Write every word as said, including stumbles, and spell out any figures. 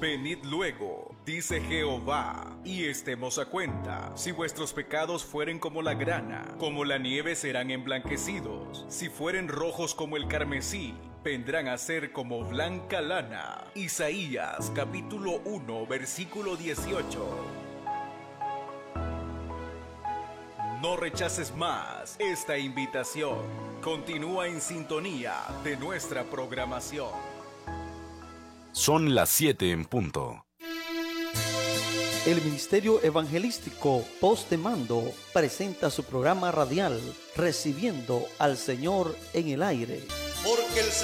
Venid luego, dice Jehová, y estemos a cuenta. Si vuestros pecados fueren como la grana, como la nieve serán emblanquecidos. Si fueren rojos como el carmesí, vendrán a ser como blanca lana. Isaías capítulo uno, versículo dieciocho. No rechaces más esta invitación. Continúa en sintonía de nuestra programación. Son las siete en punto. El Ministerio Evangelístico Voz de Mando presenta su programa radial Recibiendo al Señor en el Aire. Porque el